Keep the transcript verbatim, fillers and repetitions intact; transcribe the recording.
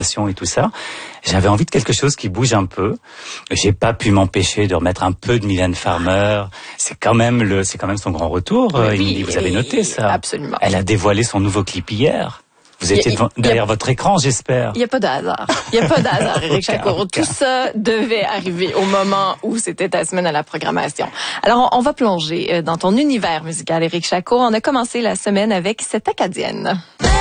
et tout ça. J'avais envie de quelque chose qui bouge un peu. J'ai pas pu m'empêcher de remettre un peu de Mylène Farmer. C'est quand même le, c'est quand même son grand retour. Oui, Émilie, vous avez noté ça? Absolument. Elle a dévoilé son nouveau clip hier. Vous étiez devant, a, derrière a, votre écran, j'espère. Il n'y a pas de hasard. Il n'y a pas de hasard, Éric Jacquot. Tout ça devait arriver au moment où c'était ta semaine à la programmation. Alors, on, on va plonger dans ton univers musical, Éric Jacquot. On a commencé la semaine avec cette Acadienne.